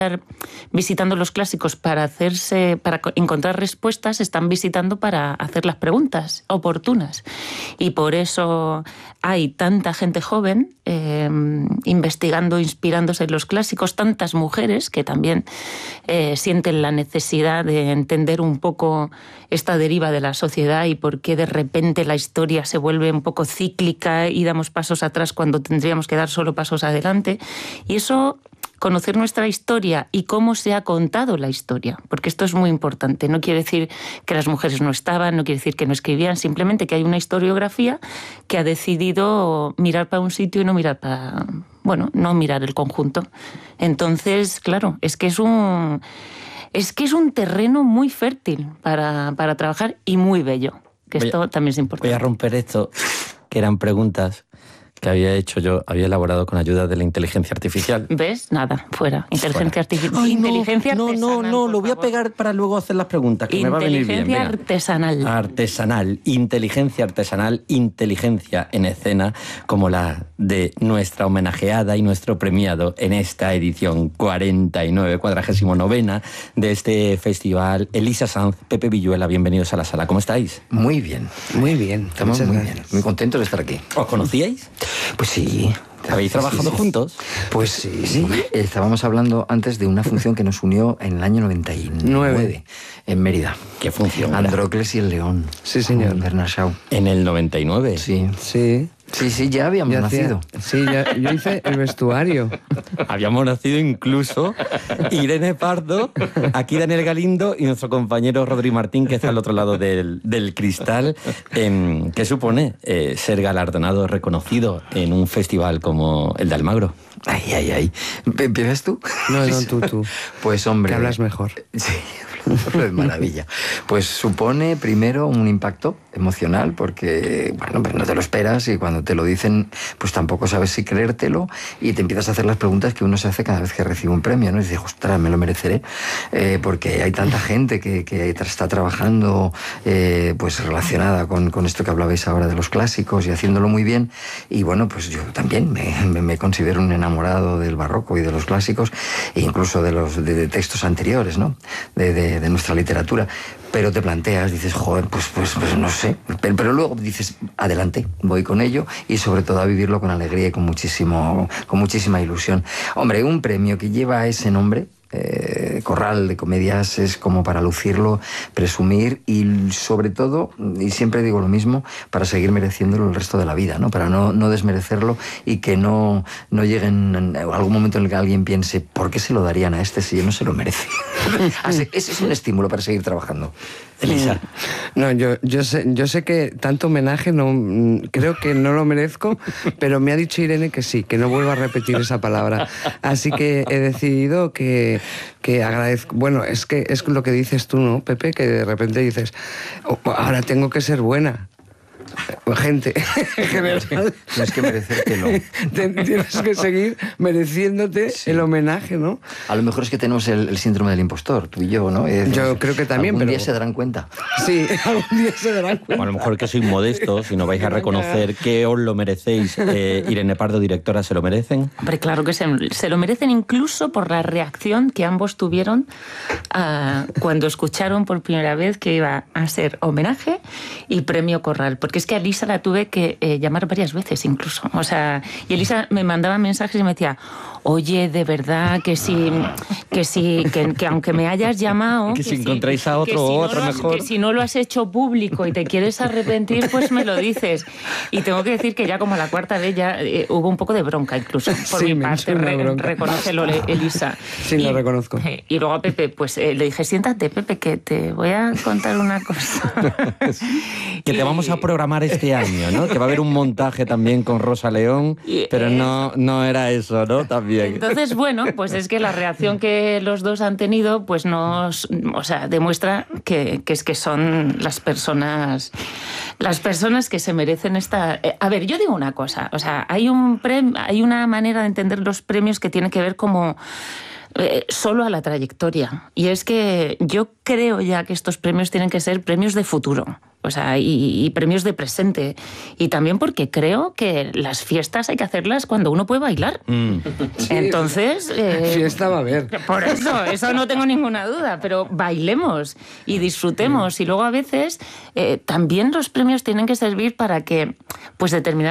visitando los clásicos para encontrar respuestas, están visitando para hacer las preguntas oportunas. Y por eso hay tanta gente joven investigando, inspirándose en los clásicos, tantas mujeres que también sienten la necesidad de entender un poco esta deriva de la sociedad y por qué de repente la historia se vuelve un poco cíclica y damos pasos atrás cuando tendríamos que dar solo pasos adelante. Y eso, conocer nuestra historia y cómo se ha contado la historia, porque esto es muy importante. No quiere decir que las mujeres no estaban, no quiere decir que no escribían, simplemente que hay una historiografía que ha decidido mirar para un sitio y no mirar para... Bueno, no mirar el conjunto. Entonces, claro, es que es un terreno muy fértil para trabajar y muy bello, que esto también es importante. Voy a romper esto, que eran preguntas que había elaborado con ayuda de la inteligencia artificial. ¿Ves? Nada, fuera. Inteligencia artificial. Ay, inteligencia artesanal. No, lo voy a pegar para luego hacer las preguntas, que me va a venir bien. Inteligencia artesanal. Artesanal, inteligencia artesanal, inteligencia en escena, como la de nuestra homenajeada y nuestro premiado en esta edición 49 de este festival. Elisa Sanz, Pepe Villuela, bienvenidos a la sala. ¿Cómo estáis? Muy bien. Muy bien. Estamos muy bien. Muy contentos de estar aquí. ¿Os conocíais? Pues sí. ¿Habéis trabajado juntos? Pues sí. Estábamos hablando antes de una función que nos unió en el año 99 en Mérida. ¿Qué función? Andrócles y el León. Sí, señor. Bernard Shaw. ¿En el 99? Sí. Sí, ya habíamos nacido. Sí, yo hice el vestuario. Habíamos nacido incluso Irene Pardo, aquí Daniel Galindo y nuestro compañero Rodri Martín, que está al otro lado del cristal. ¿Qué supone ser galardonado, reconocido en un festival como el de Almagro? Ay. ¿Empiezas tú? No, tú. Pues hombre... Que hablas mejor. Sí, de maravilla. Pues supone primero un impacto emocional porque, bueno, pues no te lo esperas y cuando te lo dicen, pues tampoco sabes si creértelo y te empiezas a hacer las preguntas que uno se hace cada vez que recibe un premio, ¿no? Y dices, ostras, me lo mereceré, porque hay tanta gente que está trabajando pues relacionada con esto que hablabais ahora de los clásicos y haciéndolo muy bien. Y bueno, pues yo también me considero un enamorado del barroco y de los clásicos e incluso de textos anteriores, ¿no? De nuestra literatura. Pero te planteas, dices, joder, pues no sé. Pero luego dices, adelante, voy con ello y sobre todo a vivirlo con alegría y con muchísima ilusión. Hombre, un premio que lleva ese nombre, Corral de Comedias, es como para lucirlo, presumir y sobre todo, y siempre digo lo mismo, para seguir mereciéndolo el resto de la vida, ¿no? Para no desmerecerlo y que no llegue en algún momento en el que alguien piense, ¿por qué se lo darían a este si yo no se lo merece? Ese es un estímulo para seguir trabajando. Elisa. No, yo sé que tanto homenaje creo que no lo merezco, pero me ha dicho Irene que sí, que no vuelva a repetir esa palabra. Así que he decidido que agradezco. Bueno, es lo que dices tú, ¿no, Pepe? Que de repente dices, ahora tengo que ser buena. Gente, en general. Tienes que merecértelo. Tienes que seguir mereciéndote el homenaje, ¿no? A lo mejor es que tenemos el síndrome del impostor, tú y yo, ¿no? Yo creo que también, algún día se darán cuenta. Sí, algún día se darán cuenta. O a lo mejor que sois modestos y no vais a reconocer que os lo merecéis. Irene Pardo, directora, ¿se lo merecen? Hombre, claro que se lo merecen, incluso por la reacción que ambos tuvieron cuando escucharon por primera vez que iba a ser homenaje y premio Corral. Porque es que a Elisa la tuve que llamar varias veces incluso. O sea, y Elisa me mandaba mensajes y me decía, oye, de verdad, que aunque me hayas llamado... Que si encontráis a otro o otra mejor... Que si no lo has hecho público y te quieres arrepentir, pues me lo dices. Y tengo que decir que ya como la cuarta vez ya hubo un poco de bronca incluso. Por mi parte, reconócelo, Elisa. Sí, lo reconozco. Y luego a Pepe, pues le dije, siéntate, Pepe, que te voy a contar una cosa. Que te vamos a programar este año, ¿no? Que va a haber un montaje también con Rosa León, pero no era eso, ¿no? También. Entonces, bueno, pues es que la reacción que los dos han tenido, pues demuestra que son las personas que se merecen esta... A ver, yo digo una cosa, o sea, hay una manera de entender los premios que tiene que ver como... solo a la trayectoria. Y es que yo creo ya que estos premios tienen que ser premios de futuro. O sea, y premios de presente. Y también porque creo que las fiestas hay que hacerlas cuando uno puede bailar. Sí, entonces... fiesta va a haber. Por eso no tengo ninguna duda, pero bailemos y disfrutemos. Y luego a veces también los premios tienen que servir para que pues determinadas